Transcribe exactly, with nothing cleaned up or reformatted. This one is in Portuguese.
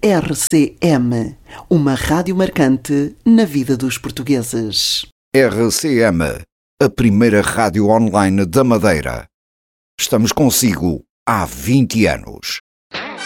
R C M, uma rádio marcante na vida dos portugueses. R C M, a primeira rádio online da Madeira. Estamos consigo há vinte anos.